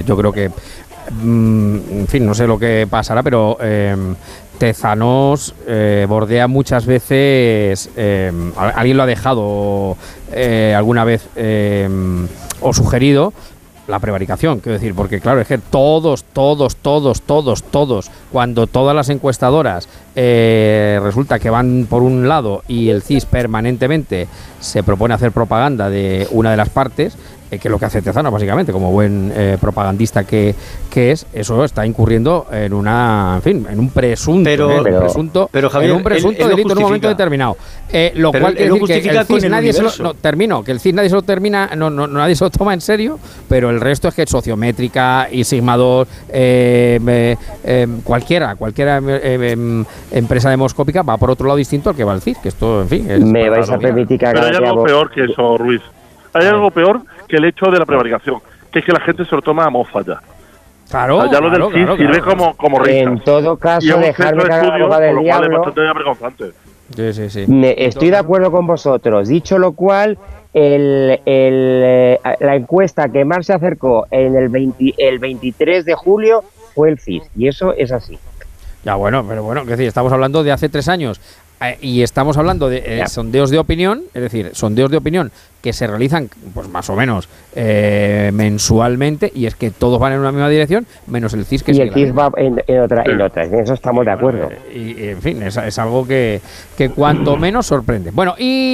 yo creo que, en fin, no sé lo que pasará, pero Tezanos bordea muchas veces, alguien lo ha dejado alguna vez o sugerido, la prevaricación, quiero decir, porque claro, es que todos, cuando todas las encuestadoras resulta que van por un lado y el CIS permanentemente se propone hacer propaganda de una de las partes, que es lo que hace Tezanos básicamente, como buen propagandista que es, eso está incurriendo en en un presunto, pero Javier, en un presunto delito en un momento determinado. Lo cual quiere decir que el CIS nadie se lo termina, nadie se lo toma en serio, pero el resto es que Sociométrica y Sigma 2, cualquiera empresa demoscópica va por otro lado distinto al que va el CIS, que esto, en fin, me vais a permitir que haga. Pero hay algo peor que eso, Ruiz. Hay algo peor que el hecho de la prevaricación, que es que la gente se lo toma a mofa ya. Claro, ya lo del CIS sirve como risas. En todo caso, dejarme cagar la boca del diablo. Sí. Estoy de acuerdo con vosotros. Dicho lo cual, la encuesta que más se acercó en el 23 de julio fue el CIS, y eso es así. Ya, bueno, pero bueno, es decir, estamos hablando de hace 3 años y estamos hablando de sondeos de opinión, es decir, sondeos de opinión que se realizan, pues más o menos mensualmente, y es que todos van en una misma dirección, menos el CIS, que y el CIS va en otra, en eso estamos de acuerdo. Y en fin, es algo que cuanto menos sorprende. Bueno,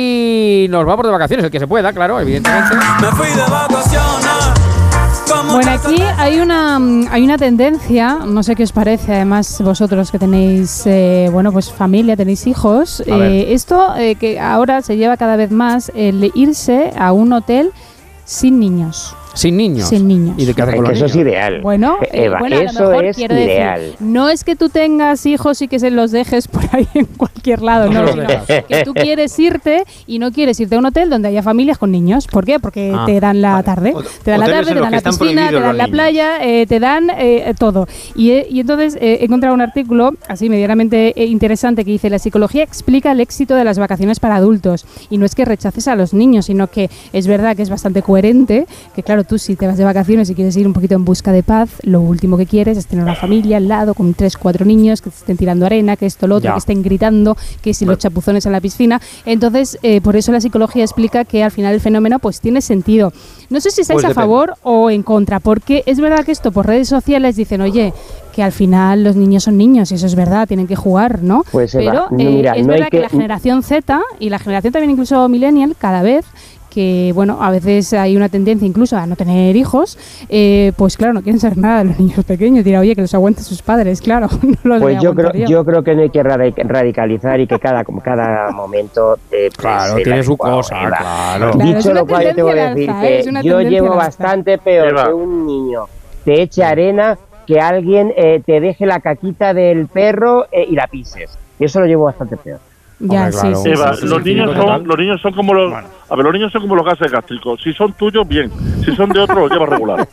y nos vamos de vacaciones, el que se pueda, claro, evidentemente. Me fui de vacaciones. Bueno, aquí hay una tendencia, no sé qué os parece, además vosotros que tenéis pues familia, tenéis hijos, esto que ahora se lleva cada vez más, el irse a un hotel sin niños. ¿Sin niños? Sin niños. ¿Y de qué hace con los niños? Eso es ideal. Bueno, Eva, eso es ideal. Decir, no es que tú tengas hijos y que se los dejes por ahí en cualquier lado, no, sino que tú quieres irte y no quieres irte a un hotel donde haya familias con niños. ¿Por qué? Porque te dan la tarde. Te dan la tarde, te dan la piscina, te dan la playa, te dan todo. Y entonces he encontrado un artículo así medianamente interesante que dice: la psicología explica el éxito de las vacaciones para adultos. Y no es que rechaces a los niños, sino que es verdad que es bastante coherente, que claro, tú si te vas de vacaciones y quieres ir un poquito en busca de paz, lo último que quieres es tener una familia al lado con 3-4 niños que te estén tirando arena, que esto, lo otro, que estén gritando, que si los chapuzones en la piscina. Entonces, por eso la psicología explica que al final el fenómeno pues tiene sentido. No sé si estáis a favor o en contra, porque es verdad que esto por redes sociales dicen, oye, que al final los niños son niños, y eso es verdad, tienen que jugar, ¿no? Pues pero es verdad que la generación Z y la generación también incluso millennial, cada vez que, bueno, a veces hay una tendencia incluso a no tener hijos, pues claro, no quieren saber nada de los niños pequeños, dirá, oye, que los aguanten sus padres, claro. No los pues yo creo que no hay que radicalizar y que cada momento claro, tiene su cosa, claro. Dicho lo cual, yo te voy a decir que yo llevo bastante peor que un niño te eche arena, que alguien te deje la caquita del perro y la pises. Eso lo llevo bastante peor. Ya, claro. sí, Eva, los niños son como los... A ver, los niños son como los gases gástricos. Si son tuyos, bien. Si son de otros, los llevas regular.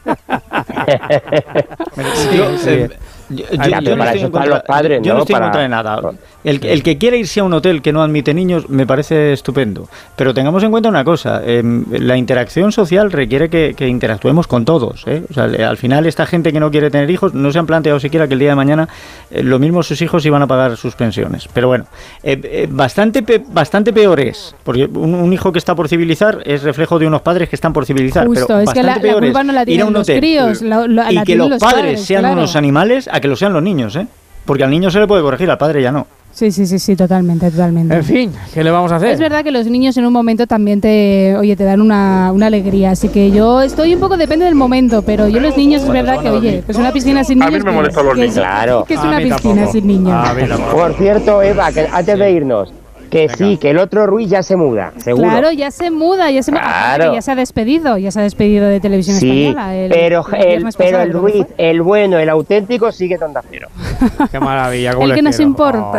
Yo no estoy en contra de nada. El que quiera irse a un hotel que no admite niños me parece estupendo, pero tengamos en cuenta una cosa, la interacción social requiere que interactuemos con todos, o sea, al final esta gente que no quiere tener hijos no se han planteado siquiera que el día de mañana lo mismo sus hijos iban a pagar sus pensiones, pero bueno, bastante peor es, porque un hijo que está por civilizar es reflejo de unos padres que están por civilizar. Justo, pero es bastante que la peor culpa no la es ir a un hotel críos, y que los padres sean unos animales a que lo sean los niños, porque al niño se le puede corregir, al padre ya no. Sí, totalmente. En fin, ¿qué le vamos a hacer? Es verdad que los niños en un momento también te dan una alegría, así que yo estoy un poco, depende del momento, pero yo los niños es verdad que, oye, pues una piscina sin niños... A mí me molestan los niños. Claro. Que es una piscina sin niños. Por cierto, Eva, que antes de irnos, que venga, sí, que el otro Ruiz ya se muda, seguro. Claro, ya se muda. Claro. Ya se ha despedido de Televisión Española. Pero el Ruiz, el bueno, el auténtico, sigue donde cero. Qué maravilla. El que nos importa.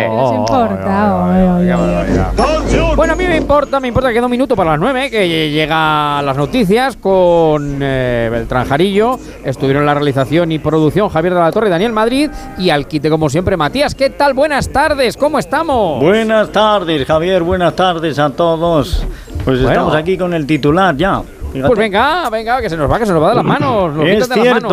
Bueno, a mí me importa que queda un minuto para las 9, que llega las noticias con Beltrán Jarillo. Estuvieron en la realización y producción Javier de la Torre y Daniel Madrid, y al quite como siempre Matías. ¿Qué tal? Buenas tardes, ¿cómo estamos? Buenas tardes, Javier, buenas tardes a todos. Pues estamos aquí con el titular ya. Fíjate. Pues venga, que se nos va de las manos. Es cierto.